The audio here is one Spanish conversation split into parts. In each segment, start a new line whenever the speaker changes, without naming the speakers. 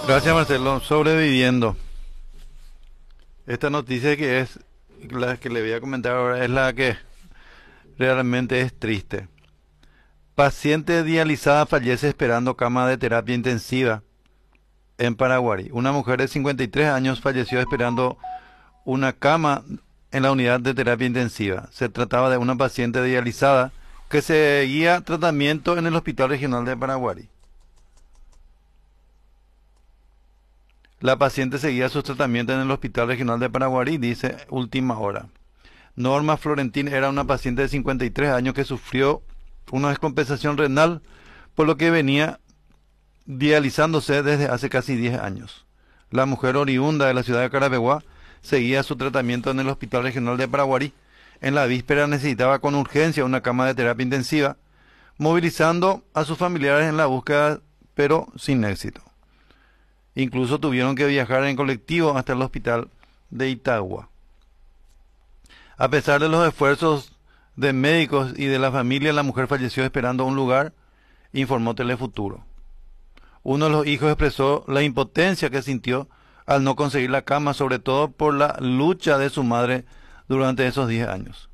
Gracias, Marcelo. Sobreviviendo. Esta noticia que es la que le voy a comentar ahora es la que realmente es triste. Paciente dializada fallece esperando cama de terapia intensiva en Paraguay. Una mujer de 53 años falleció esperando una cama en la unidad de terapia intensiva. Se trataba de una paciente dializada que seguía tratamiento en el Hospital Regional de Paraguay. La paciente seguía sus tratamientos en el Hospital Regional de Paraguay, dice Última Hora. Norma Florentín era una paciente de 53 años que sufrió una descompensación renal, por lo que venía dializándose desde hace casi 10 años. La mujer oriunda de la ciudad de Carapeguá seguía su tratamiento en el Hospital Regional de Paraguay. En la víspera necesitaba con urgencia una cama de terapia intensiva, movilizando a sus familiares en la búsqueda, pero sin éxito. Incluso tuvieron que viajar en colectivo hasta el hospital de Itagua. A pesar de los esfuerzos de médicos y de la familia, la mujer falleció esperando un lugar, informó Telefuturo. Uno de los hijos expresó la impotencia que sintió al no conseguir la cama, sobre todo por la lucha de su madre durante esos 10 años.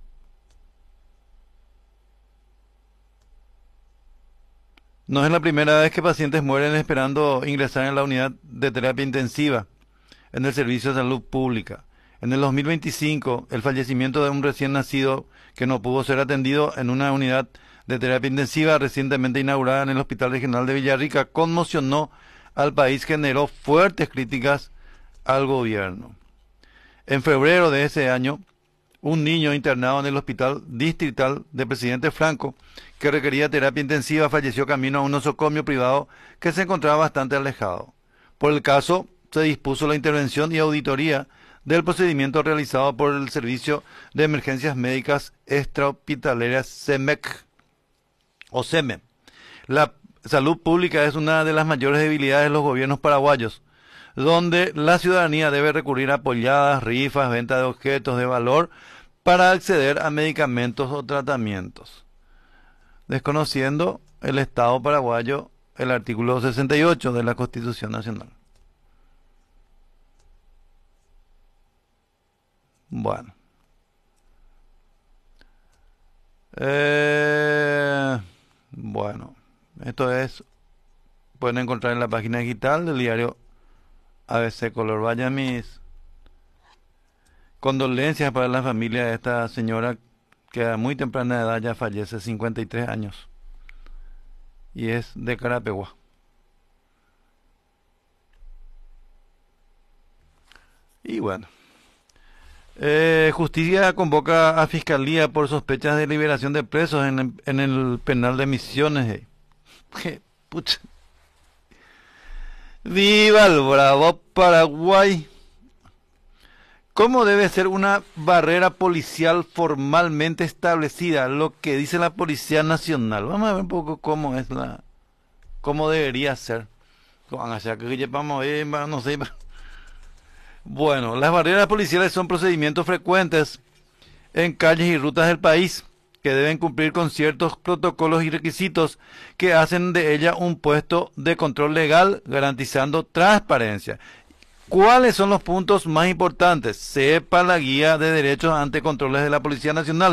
No es la primera vez que pacientes mueren esperando ingresar en la unidad de terapia intensiva en el Servicio de Salud Pública. En el 2025, el fallecimiento de un recién nacido que no pudo ser atendido en una unidad de terapia intensiva recientemente inaugurada en el Hospital Regional de Villarrica conmocionó al país, generó fuertes críticas al gobierno. En febrero de ese año, un niño internado en el Hospital Distrital de Presidente Franco, que requería terapia intensiva, falleció camino a un nosocomio privado que se encontraba bastante alejado. Por el caso, se dispuso la intervención y auditoría del procedimiento realizado por el Servicio de Emergencias Médicas Extrahospitalarias SEMEC o SEME. La salud pública es una de las mayores debilidades de los gobiernos paraguayos, donde la ciudadanía debe recurrir a apoyadas, rifas, venta de objetos de valor para acceder a medicamentos o tratamientos, desconociendo el Estado paraguayo el artículo 68 de la Constitución Nacional. Bueno. Bueno, esto es, pueden encontrar en la página digital del diario ABC Color. Vaya mis condolencias para la familia de esta señora que a muy temprana edad ya fallece, 53 años, y es de Carapeguá. Y bueno, Justicia convoca a Fiscalía por sospechas de liberación de presos en el penal de Misiones. Pucha. ¡Viva el bravo Paraguay! ¿Cómo debe ser una barrera policial formalmente establecida? Lo que dice la Policía Nacional. Vamos a ver un poco cómo es cómo debería ser. No sé. Bueno, las barreras policiales son procedimientos frecuentes en calles y rutas del país que deben cumplir con ciertos protocolos y requisitos que hacen de ella un puesto de control legal, garantizando transparencia. ¿Cuáles son los puntos más importantes? Sepa la guía de derechos ante controles de la Policía Nacional.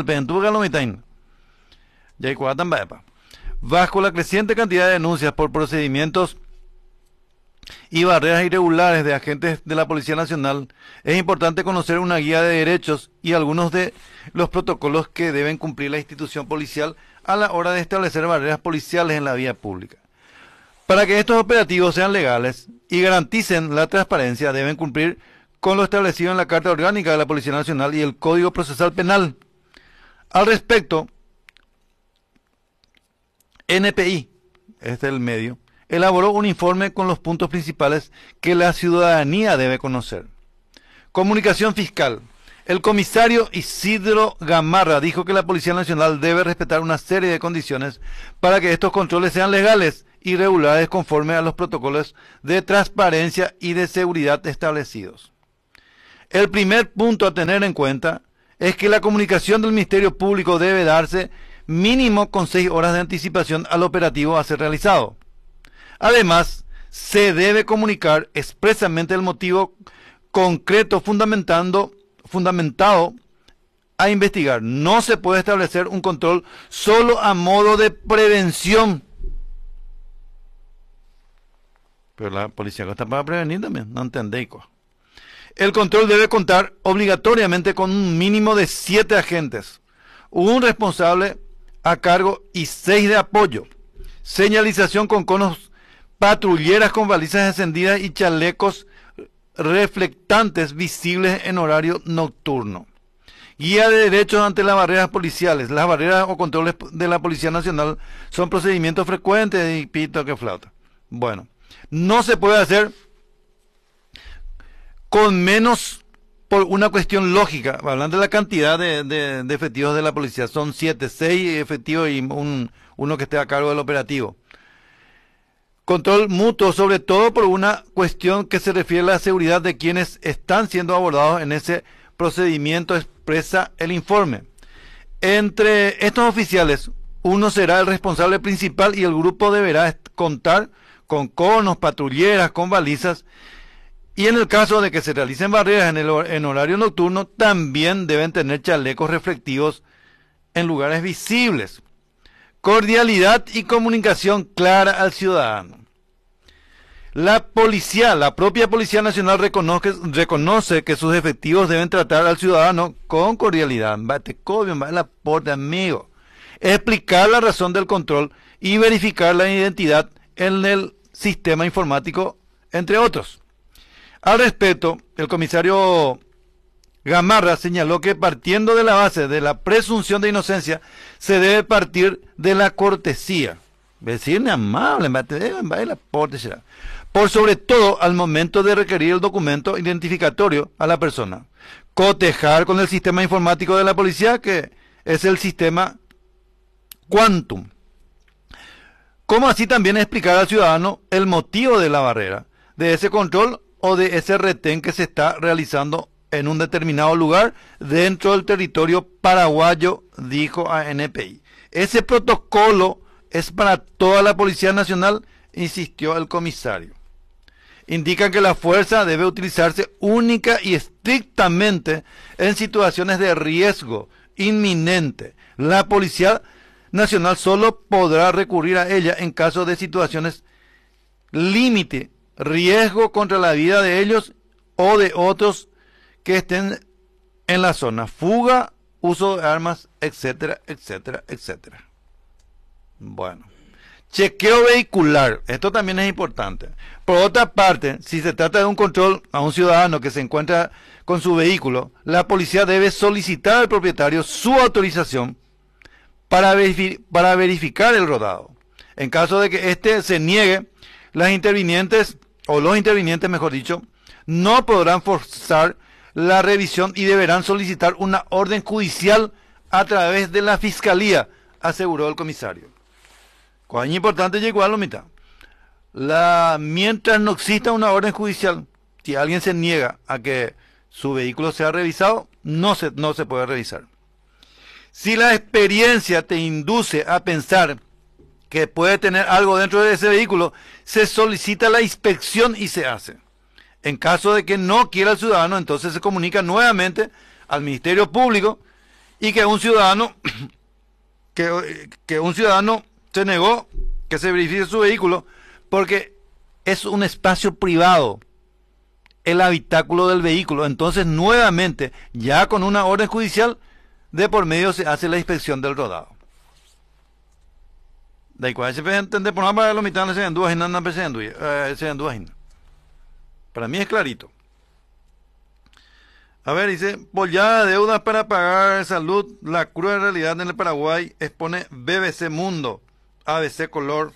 Bajo la creciente cantidad de denuncias por procedimientos y barreras irregulares de agentes de la Policía Nacional, es importante conocer una guía de derechos y algunos de los protocolos que deben cumplir la institución policial a la hora de establecer barreras policiales en la vía pública. Para que estos operativos sean legales y garanticen la transparencia, deben cumplir con lo establecido en la Carta Orgánica de la Policía Nacional y el Código Procesal Penal. Al respecto, NPI, este es el medio, elaboró un informe con los puntos principales que la ciudadanía debe conocer. Comunicación fiscal. El comisario Isidro Gamarra dijo que la Policía Nacional debe respetar una serie de condiciones para que estos controles sean legales y regulares conforme a los protocolos de transparencia y de seguridad establecidos. El primer punto a tener en cuenta es que la comunicación del Ministerio Público debe darse mínimo con 6 horas de anticipación al operativo a ser realizado. Además, se debe comunicar expresamente el motivo concreto fundamentado a investigar. No se puede establecer un control solo a modo de prevención. Pero la policía está para prevenir también, no entendéis. El control debe contar obligatoriamente con un mínimo de 7 agentes, un responsable a cargo y 6 de apoyo. Señalización con conos, patrulleras con balizas encendidas y chalecos reflectantes visibles en horario nocturno. Guía de derechos ante las barreras policiales. Las barreras o controles de la Policía Nacional son procedimientos frecuentes y pito que flauta. Bueno, no se puede hacer con menos por una cuestión lógica. Hablando de la cantidad de efectivos de la policía, son 7, 6 efectivos y uno que esté a cargo del operativo. Control mutuo, sobre todo por una cuestión que se refiere a la seguridad de quienes están siendo abordados en ese procedimiento, expresa el informe. Entre estos oficiales, uno será el responsable principal y el grupo deberá contar con conos, patrulleras, con balizas, y en el caso de que se realicen barreras en horario nocturno, también deben tener chalecos reflectivos en lugares visibles. Cordialidad y comunicación clara al ciudadano. La propia Policía Nacional reconoce que sus efectivos deben tratar al ciudadano con cordialidad, amigo, explicar la razón del control y verificar la identidad en el sistema informático, entre otros. Al respecto, el comisario Gamarra señaló que partiendo de la base de la presunción de inocencia, se debe partir de la cortesía. Decirle amable, por sobre todo al momento de requerir el documento identificatorio a la persona. Cotejar con el sistema informático de la policía, que es el sistema Quantum. Como así también explicar al ciudadano el motivo de la barrera, de ese control o de ese retén que se está realizando en un determinado lugar dentro del territorio paraguayo, dijo a NPI. Ese protocolo es para toda la Policía Nacional, insistió el comisario. Indican que la fuerza debe utilizarse única y estrictamente en situaciones de riesgo inminente. La Policía Nacional solo podrá recurrir a ella en caso de situaciones límite, riesgo contra la vida de ellos o de otros que estén en la zona, fuga, uso de armas, etcétera, etcétera, etcétera. Bueno, chequeo vehicular, esto también es importante. Por otra parte, si se trata de un control a un ciudadano que se encuentra con su vehículo, la policía debe solicitar al propietario su autorización para verificar el rodado. En caso de que éste se niegue, los intervinientes, mejor dicho, no podrán forzar la revisión y deberán solicitar una orden judicial a través de la fiscalía, aseguró el comisario. Cosa importante llegó a la mitad. Mientras no exista una orden judicial, si alguien se niega a que su vehículo sea revisado, no se puede revisar. Si la experiencia te induce a pensar que puede tener algo dentro de ese vehículo, se solicita la inspección y se hace. En caso de que no quiera el ciudadano, entonces se comunica nuevamente al Ministerio Público y que un ciudadano se negó que se verifique su vehículo porque es un espacio privado, el habitáculo del vehículo. Entonces nuevamente, ya con una orden judicial de por medio, se hace la inspección del rodado. Da igual, se puede entender por nada lo mitad se endúa y nada se endúa. Para mí es clarito. A ver, dice, pollada de deudas para pagar salud, la cruel realidad en el Paraguay, expone BBC Mundo, ABC Color.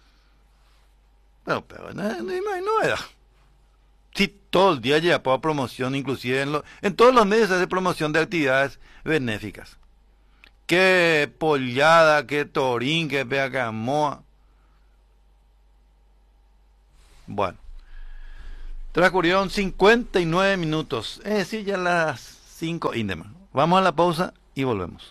Pero no hay novedad. Sí, todo el día lleva por promoción, inclusive en todos los medios se hace promoción de actividades benéficas. Que pollada, que torín, que peacamoa. Bueno. Transcurrieron 59 minutos. Es decir, ya las 5 índemas. Vamos a la pausa y volvemos.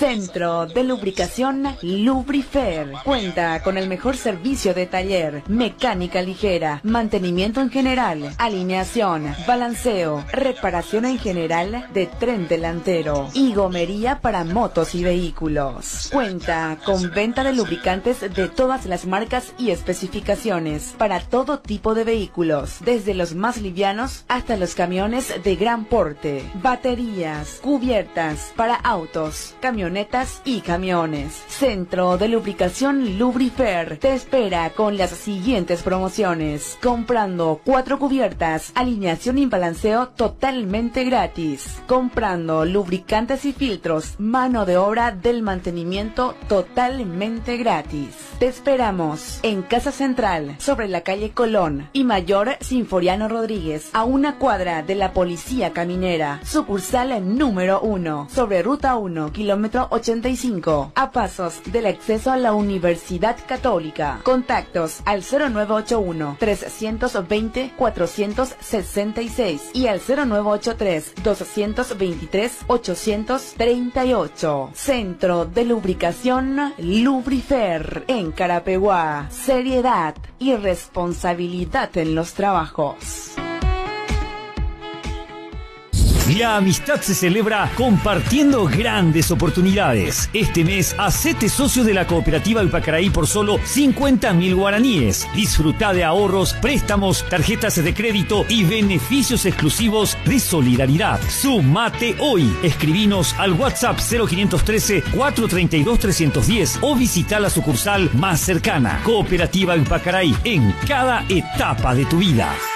Centro de Lubricación Lubrifer. Cuenta con el mejor servicio de taller, mecánica ligera, mantenimiento en general, alineación, balanceo, reparación en general de tren delantero y gomería para motos y vehículos. Cuenta con venta de lubricantes de todas las marcas y especificaciones para todo tipo de vehículos, desde los más livianos hasta los camiones de gran porte, baterías, cubiertas para autos, camionetas y camiones. Centro de Lubricación Lubrifer te espera con las siguientes promociones: comprando 4 cubiertas, alineación y balanceo totalmente gratis; comprando lubricantes y filtros, mano de obra del mantenimiento totalmente gratis. Te esperamos en Casa Central, sobre la calle Colón y Mayor Sinforiano Rodríguez, a una cuadra de la Policía Caminera, sucursal número 1, sobre Ruta 1, kilómetro 85, a pasos del acceso a la Universidad Católica. Contactos al 0981-320-466 y al 0983-223-838. Centro de Lubricación Lubrifer en Carapeguá. Seriedad y responsabilidad en los trabajos.
La amistad se celebra compartiendo grandes oportunidades. Este mes, hacete socio de la Cooperativa Ipacaraí por solo 50.000 guaraníes. Disfruta de ahorros, préstamos, tarjetas de crédito y beneficios exclusivos de solidaridad. Sumate hoy. Escribinos al WhatsApp 0513-432-310 o visita la sucursal más cercana. Cooperativa Ipacaraí, en cada etapa de tu vida.